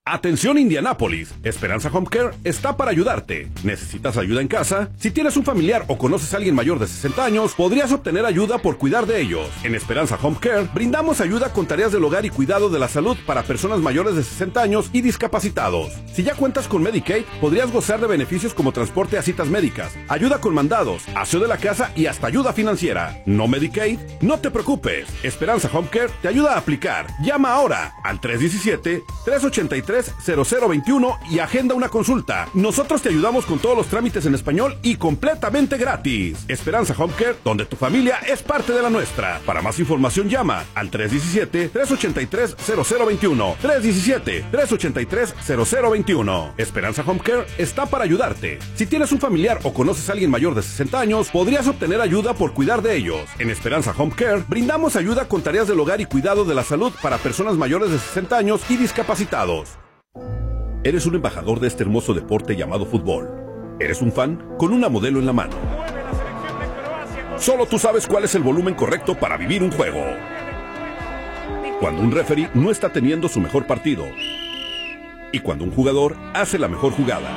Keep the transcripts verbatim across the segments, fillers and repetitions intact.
Atención Indianápolis, Esperanza Home Care está para ayudarte. ¿Necesitas ayuda en casa? Si tienes un familiar o conoces a alguien mayor de sesenta años, podrías obtener ayuda por cuidar de ellos. En Esperanza Home Care brindamos ayuda con tareas del hogar y cuidado de la salud para personas mayores de sesenta años y discapacitados. Si ya cuentas con Medicaid, podrías gozar de beneficios como transporte a citas médicas, ayuda con mandados, aseo de la casa y hasta ayuda financiera. ¿No Medicaid? No te preocupes. Esperanza Home Care te ayuda a aplicar. Llama ahora al tres uno siete, tres ocho tres, cero cero dos uno y agenda una consulta. Nosotros te ayudamos con todos los trámites en español y completamente gratis. Esperanza Home Care, donde tu familia es parte de la nuestra. Para más información llama al tres uno siete, tres ocho tres, cero cero dos uno. tres uno siete, tres ocho tres, cero cero dos uno. Esperanza Home Care está para ayudarte. Si tienes un familiar o conoces a alguien mayor de sesenta años, podrías obtener ayuda por cuidar de ellos. En Esperanza Home Care brindamos ayuda con tareas del hogar y cuidado de la salud para personas mayores de sesenta años y discapacitados. Eres un embajador de este hermoso deporte llamado fútbol. Eres un fan con una modelo en la mano. Solo tú sabes cuál es el volumen correcto para vivir un juego. Cuando un referee no está teniendo su mejor partido. Y cuando un jugador hace la mejor jugada.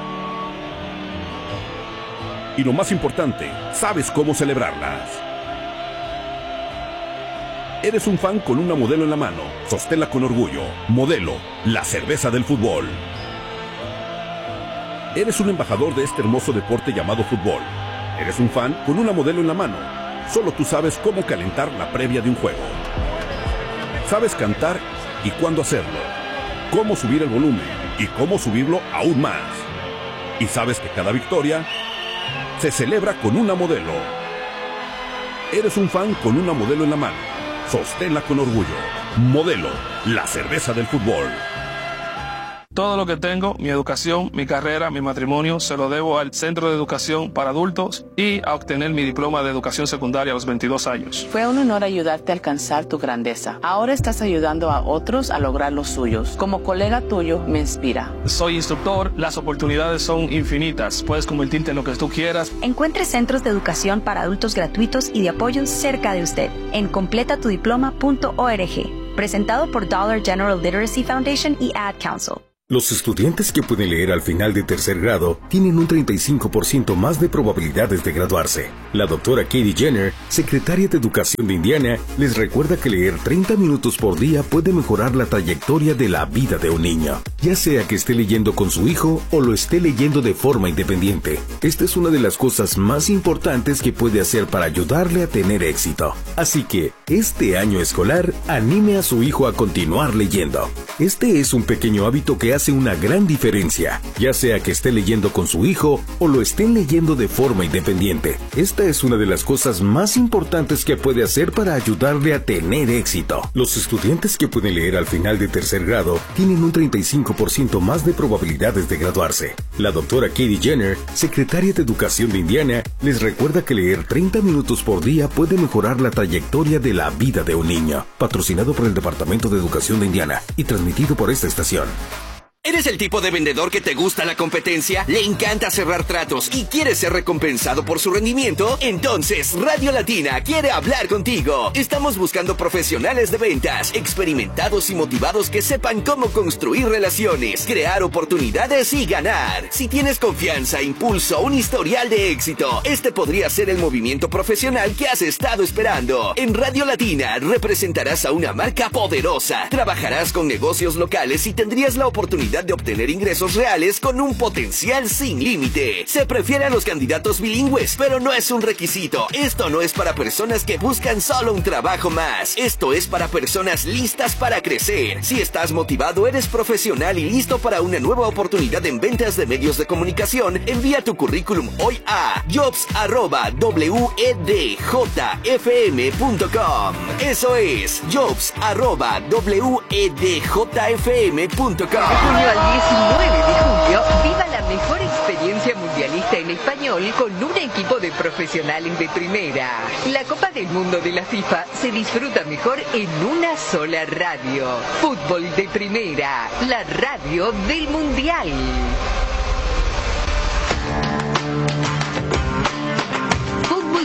Y lo más importante, sabes cómo celebrarlas. Eres un fan con una modelo en la mano. Sosténla con orgullo. Modelo, la cerveza del fútbol. Eres un embajador de este hermoso deporte llamado fútbol. Eres un fan con una modelo en la mano. Solo tú sabes cómo calentar la previa de un juego. Sabes cantar y cuándo hacerlo. Cómo subir el volumen y cómo subirlo aún más. Y sabes que cada victoria se celebra con una modelo. Eres un fan con una modelo en la mano. Sosténla con orgullo. Modelo, la cerveza del fútbol. Todo lo que tengo, mi educación, mi carrera, mi matrimonio, se lo debo al Centro de Educación para Adultos y a obtener mi diploma de educación secundaria a los veintidós años. Fue un honor ayudarte a alcanzar tu grandeza. Ahora estás ayudando a otros a lograr los suyos. Como colega tuyo, me inspira. Soy instructor, las oportunidades son infinitas. Puedes convertirte en lo que tú quieras. Encuentre centros de educación para adultos gratuitos y de apoyo cerca de usted en completa tu diploma punto org. Presentado por Dollar General Literacy Foundation y Ad Council. Los estudiantes que pueden leer al final de tercer grado tienen un treinta y cinco por ciento más de probabilidades de graduarse. La doctora Katie Jenner, secretaria de Educación de Indiana, les recuerda que leer treinta minutos por día puede mejorar la trayectoria de la vida de un niño, ya sea que esté leyendo con su hijo o lo esté leyendo de forma independiente. Esta es una de las cosas más importantes que puede hacer para ayudarle a tener éxito. Así que, este año escolar, anime a su hijo a continuar leyendo. Este es un pequeño hábito que hace hace una gran diferencia, ya sea que esté leyendo con su hijo o lo estén leyendo de forma independiente. Esta es una de las cosas más importantes que puede hacer para ayudarle a tener éxito. Los estudiantes que pueden leer al final de tercer grado tienen un treinta y cinco por ciento más de probabilidades de graduarse. La doctora Katie Jenner, secretaria de Educación de Indiana, les recuerda que leer treinta minutos por día puede mejorar la trayectoria de la vida de un niño. Patrocinado por el Departamento de Educación de Indiana y transmitido por esta estación. ¿Eres el tipo de vendedor que te gusta la competencia? ¿Le encanta cerrar tratos y quiere ser recompensado por su rendimiento? Entonces, Radio Latina quiere hablar contigo. Estamos buscando profesionales de ventas, experimentados y motivados que sepan cómo construir relaciones, crear oportunidades y ganar. Si tienes confianza, impulso, un historial de éxito, este podría ser el movimiento profesional que has estado esperando. En Radio Latina representarás a una marca poderosa, trabajarás con negocios locales y tendrías la oportunidad de obtener ingresos reales con un potencial sin límite. Se prefiere a los candidatos bilingües, pero no es un requisito. Esto no es para personas que buscan solo un trabajo más. Esto es para personas listas para crecer. Si estás motivado, eres profesional y listo para una nueva oportunidad en ventas de medios de comunicación, envía tu currículum hoy a jobs arroba wedjfm punto com. Eso es jobs arroba wedjfm punto com. Al diecinueve de julio, viva la mejor experiencia mundialista en español con un equipo de profesionales de primera. La Copa del Mundo de la FIFA se disfruta mejor en una sola radio. Fútbol de Primera, la radio del Mundial.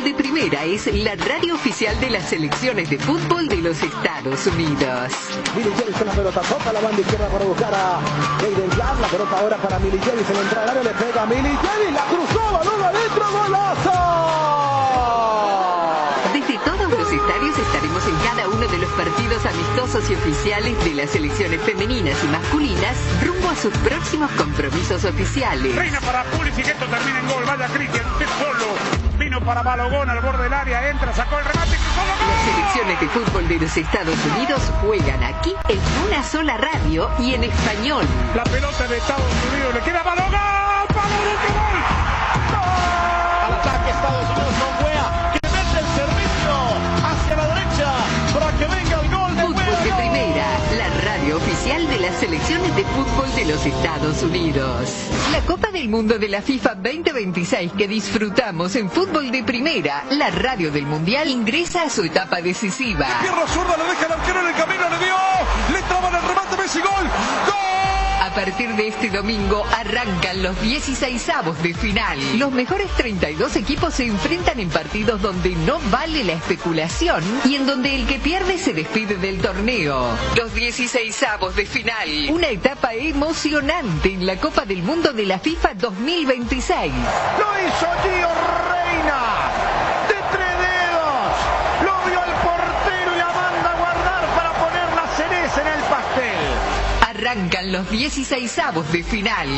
de Primera es la radio oficial de las selecciones de fútbol de los Estados Unidos. Milichelis con la pelota, toca la banda izquierda para buscar a Jaden Clark. La pelota ahora para Milichelis, en la entrada del área le pega a Milichelis, la cruzó, balón adentro, golazo. Desde todos los estadios estaremos en cada uno de los partidos amistosos y oficiales de las selecciones femeninas y masculinas rumbo a sus próximos compromisos oficiales. Reina para Pulisic, esto termina en gol, vaya Cristian, usted solo. Vino para Balogón al borde del área, entra, sacó el remate. Las selecciones de fútbol de los Estados Unidos juegan aquí en una sola radio y en español. La pelota de Estados Unidos le queda a Balogón. ¡Balogón, qué gol! Al ataque Estados Unidos con Wea, que mete el servicio hacia la derecha para que venga el gol de Fútbol Wea. de Primera, la radio oficial de las selecciones de fútbol de los Estados Unidos. La Copa del Mundo de la FIFA veinte veintiséis que disfrutamos en Fútbol de Primera, la radio del Mundial, ingresa a su etapa decisiva. Pierna zurda, le deja el arquero en el camino, le dio, le traban el remate, Messi, gol, gol. A partir de este domingo arrancan los dieciseisavos de final. Los mejores treinta y dos equipos se enfrentan en partidos donde no vale la especulación y en donde el que pierde se despide del torneo. Los dieciseisavos de final. Una etapa emocionante en la Copa del Mundo de la FIFA dos mil veintiséis. Lo hizo Gio Reina, de tres dedos, lo vio el portero y la manda a guardar para poner la cereza en el pastel. Arrancan los dieciseisavos de final.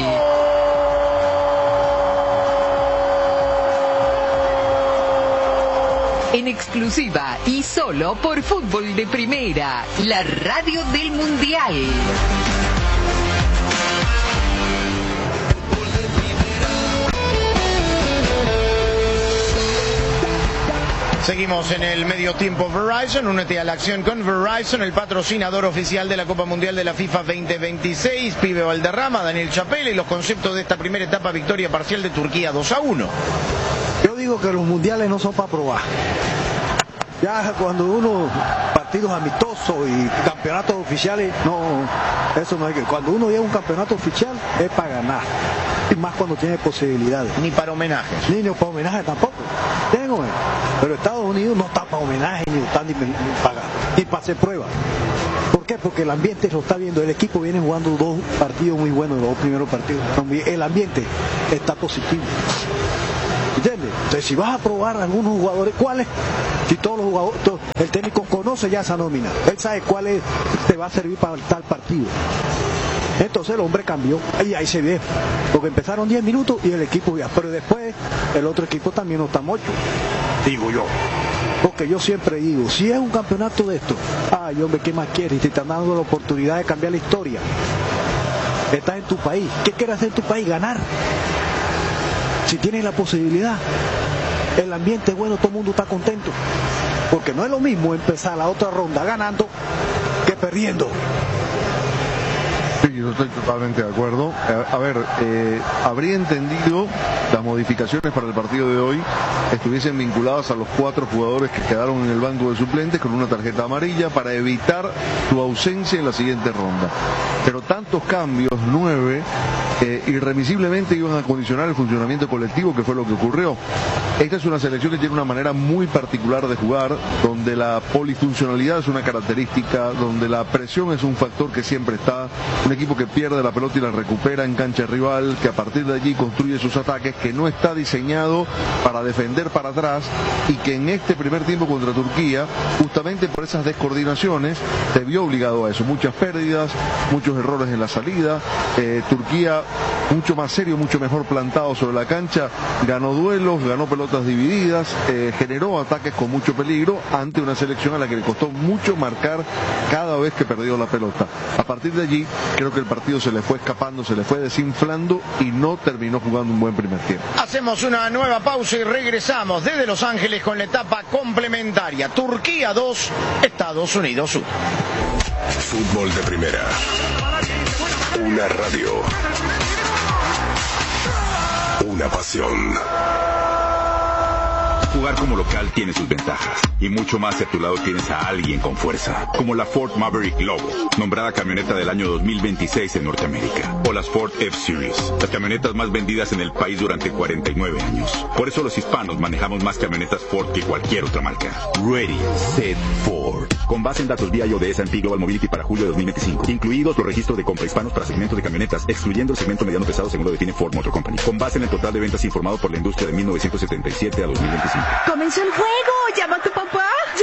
En exclusiva y solo por Fútbol de Primera, la radio del Mundial. Seguimos en el medio tiempo Verizon, únete a la acción con Verizon, el patrocinador oficial de la Copa Mundial de la FIFA veinte veintiséis, Pibe Valderrama, Daniel Chapela y los conceptos de esta primera etapa, victoria parcial de Turquía dos a uno. Yo digo que los mundiales no son para probar. Ya cuando uno, partidos amistosos y campeonatos oficiales, no, eso no hay que. Cuando uno lleva un campeonato oficial es para ganar. Y más cuando tiene posibilidades. Ni para homenajes. Ni, ni para homenajes tampoco. Tengo, pero Estados Unidos no está para homenaje ni está ni, ni para ni para hacer pruebas. ¿Por qué? Porque el ambiente lo está viendo. El equipo viene jugando dos partidos muy buenos, los dos primeros partidos. El ambiente está positivo. ¿Entiendes? Entonces, si vas a probar a algunos jugadores, ¿cuáles? Si todos los jugadores, todo, el técnico conoce ya esa nómina, él sabe cuál es, te va a servir para tal partido. Entonces el hombre cambió y ahí se ve, porque empezaron diez minutos y el equipo ya, pero después el otro equipo también no está mucho, digo yo. Porque yo siempre digo, si es un campeonato de esto, ay hombre, ¿qué más quieres? Y te están dando la oportunidad de cambiar la historia. Estás en tu país, ¿qué quieres hacer en tu país? Ganar. Si tienes la posibilidad, el ambiente es bueno, todo el mundo está contento. Porque no es lo mismo empezar la otra ronda ganando que perdiendo. Sí, yo estoy totalmente de acuerdo. A, a ver, eh, habría entendido las modificaciones para el partido de hoy estuviesen vinculadas a los cuatro jugadores que quedaron en el banco de suplentes con una tarjeta amarilla para evitar su ausencia en la siguiente ronda. Pero tantos cambios, nueve, eh, irremisiblemente iban a condicionar el funcionamiento colectivo, que fue lo que ocurrió. Esta es una selección que tiene una manera muy particular de jugar, donde la polifuncionalidad es una característica, donde la presión es un factor que siempre está. Un equipo que pierde la pelota y la recupera en cancha rival, que a partir de allí construye sus ataques, que no está diseñado para defender para atrás y que en este primer tiempo contra Turquía, justamente por esas descoordinaciones, se vio obligado a eso. Muchas pérdidas, muchos errores en la salida. Eh, Turquía mucho más serio, mucho mejor plantado sobre la cancha, ganó duelos, ganó pelotas divididas, eh, generó ataques con mucho peligro ante una selección a la que le costó mucho marcar cada vez que perdió la pelota. A partir de allí, creo que el partido se le fue escapando, se le fue desinflando y no terminó jugando un buen primer tiempo. Hacemos una nueva pausa y regresamos desde Los Ángeles con la etapa complementaria. Turquía dos, Estados Unidos uno. Fútbol de Primera. Una radio. Una pasión. Jugar como local tiene sus ventajas y mucho más si a tu lado tienes a alguien con fuerza, como la Ford Maverick Lobo, nombrada camioneta del año dos mil veintiséis en Norteamérica, o las Ford F-Series, las camionetas más vendidas en el país durante cuarenta y nueve años. Por eso los hispanos manejamos más camionetas Ford que cualquier otra marca. Ready, Set, Ford. Con base en datos B I O de S and P Global Mobility para julio de dos mil veinticinco, incluidos los registros de compra hispanos para segmentos de camionetas, excluyendo el segmento mediano pesado según lo define Ford Motor Company, con base en el total de ventas informado por la industria de mil novecientos setenta y siete a dos mil veinticinco. ¡Comenzó el juego! ¡Llama a tu papá! ¡Ya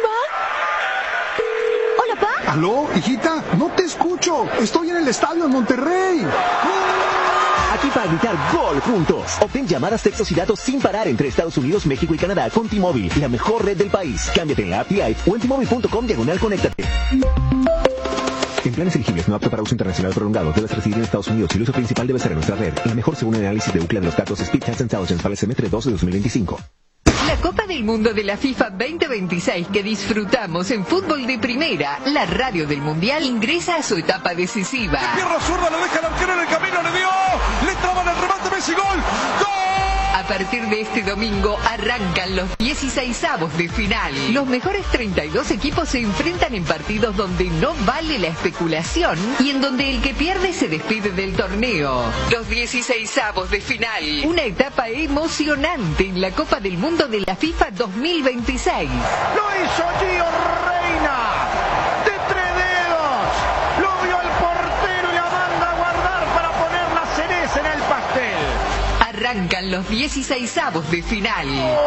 voy, ma! ¿Hola, pa? ¿Aló, hijita? No te escucho. Estoy en el estadio en Monterrey. Aquí para gritar gol juntos. Obtén llamadas, textos y datos sin parar entre Estados Unidos, México y Canadá con T-Mobile, la mejor red del país. Cámbiate en A P I o en T-Mobile punto com diagonal conéctate. En planes elegibles no apto para uso internacional prolongado, debes residir en Estados Unidos y el uso principal debe ser en nuestra red. La mejor según el análisis de Ookla de los datos Speed Test Intelligence para el semestre dos de dos mil veinticinco. La Copa del Mundo de la FIFA veinte veintiséis que disfrutamos en Fútbol de Primera, la radio del Mundial, ingresa a su etapa decisiva. Pierna zurda, lo deja el arquero en el camino, le dio, le traban el remate, Messi, gol, ¡gol! A partir de este domingo arrancan los dieciseisavos de final. Los mejores treinta y dos equipos se enfrentan en partidos donde no vale la especulación y en donde el que pierde se despide del torneo. Los dieciseisavos de final. Una etapa emocionante en la Copa del Mundo de la FIFA dos mil veintiséis. Lo hizo Gio Reyna. De tres dedos. Lo vio el portero y la manda a guardar para poner la cereza en el pastel. Arrancan los dieciseisavos de final.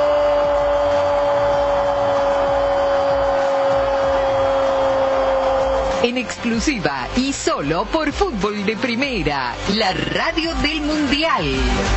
En exclusiva y solo por Fútbol de Primera, la radio del Mundial.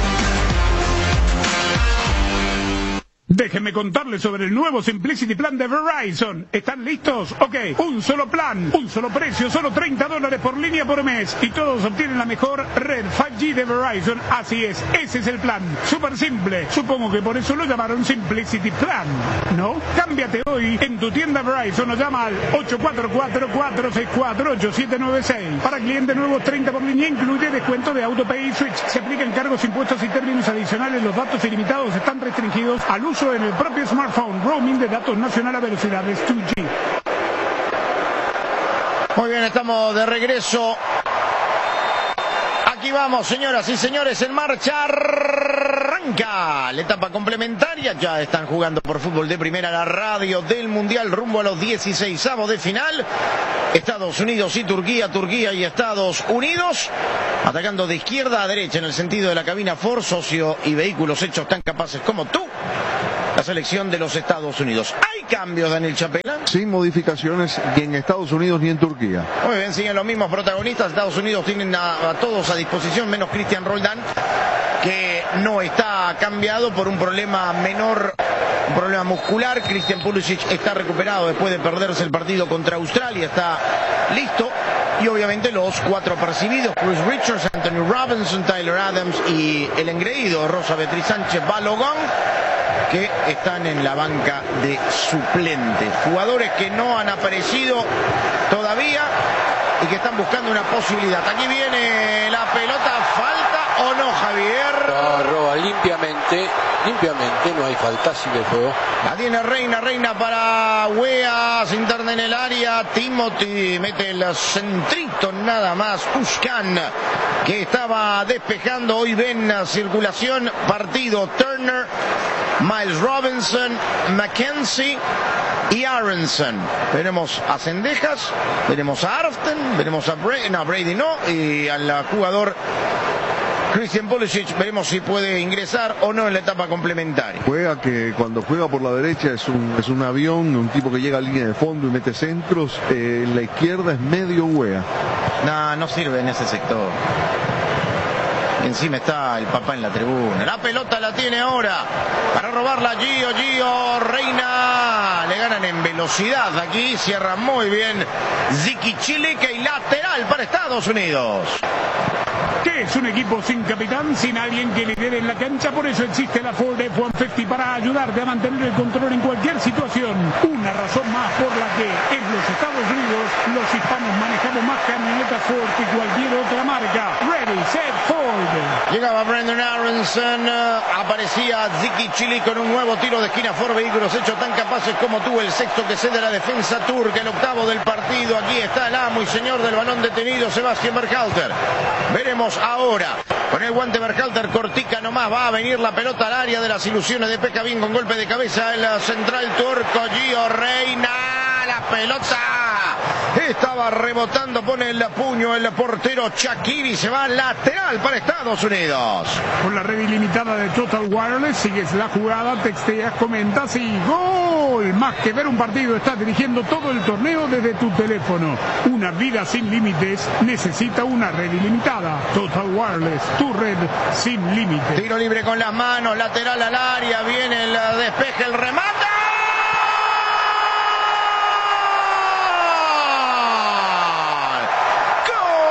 Déjenme contarles sobre el nuevo Simplicity Plan de Verizon. ¿Están listos? Ok, un solo plan, un solo precio, solo treinta dólares por línea por mes. Y todos obtienen la mejor red cinco G de Verizon. Así es, ese es el plan. Súper simple. Supongo que por eso lo llamaron Simplicity Plan, ¿no? Cámbiate hoy en tu tienda Verizon o llama al ocho cuatro cuatro, cuatro seis cuatro, ocho siete nueve seis. Para clientes nuevos, treinta por línea, incluye descuento de AutoPay y Switch. Se aplican cargos, impuestos y términos adicionales. Los datos ilimitados están restringidos al uso en el propio smartphone. Roaming de datos nacional a velocidades dos G. Muy bien, estamos de regreso. Aquí vamos, señoras y señores, en marcha. Arranca la etapa complementaria. Ya están jugando por Fútbol de Primera, la radio del Mundial, rumbo a los dieciseisavos de final. Estados Unidos y Turquía, Turquía y Estados Unidos, atacando de izquierda a derecha en el sentido de la cabina Ford, socio y vehículos hechos tan capaces como tú. La selección de los Estados Unidos. ¿Hay cambios, Daniel Chapela? Sin modificaciones ni en Estados Unidos ni en Turquía. Muy bien, siguen los mismos protagonistas. Estados Unidos tienen a, a todos a disposición, menos Cristian Roldán, que no está cambiado por un problema menor, un problema muscular. Christian Pulisic está recuperado después de perderse el partido contra Australia, está listo. Y obviamente los cuatro percibidos, Chris Richards, Anthony Robinson, Tyler Adams y el engreído Rosa Beatriz Sánchez Balogun, que están en la banca de suplentes. Jugadores que no han aparecido todavía y que están buscando una posibilidad. Aquí viene la pelota, ¿falta o no, Javier? No, roba limpiamente, limpiamente, no hay falta, sigue el juego. La tiene Reina, Reina para Wea, se interna en el área, Timothy mete el centrito nada más, Pushkan, que estaba despejando, hoy ven circulación, partido, Turner, Miles Robinson, Mackenzie y Aronson. Veremos a Cendejas, veremos a Arften, veremos a Brady, no, Brady no, y al jugador Christian Pulisic, veremos si puede ingresar o no en la etapa complementaria. Juega que cuando juega por la derecha es un, es un avión, un tipo que llega a línea de fondo y mete centros. Eh, en la izquierda es medio Wea. No, no sirve en ese sector. Encima está el papá en la tribuna. La pelota la tiene ahora para robarla Gio, Gio, Reina. Le ganan en velocidad aquí. Cierra muy bien Ziki Chilique y lateral para Estados Unidos. ¿Qué es un equipo sin capitán, sin alguien que lidere en la cancha? Por eso existe la Ford F ciento cincuenta para ayudarte a mantener el control en cualquier situación. Una razón más por la que en los Estados Unidos los hispanos manejamos más camionetas Ford que cualquier otra marca. Ready, set, Ford. Llegaba Brendan Aronson, uh, aparecía Ziki Chili con un nuevo tiro de esquina. Ford Vehículos hecho tan capaces como tú, el sexto que cede la defensa turca, el octavo del partido. Aquí está el amo y señor del balón detenido, Sebastián Berhalter. Veremos ahora, con el guante Berhalter, cortica nomás, va a venir la pelota al área de las ilusiones de Pekabin con golpe de cabeza el central turco Gio Reina. La pelota estaba rebotando, pone el puño el portero Shaqiri, se va lateral para Estados Unidos. Con la red ilimitada de Total Wireless, sigues la jugada, texteas, comentas y ¡gol! Más que ver un partido, estás dirigiendo todo el torneo desde tu teléfono. Una vida sin límites necesita una red ilimitada. Total Wireless, tu red sin límites. Tiro libre con las manos, lateral al área, viene el despeje, el remate.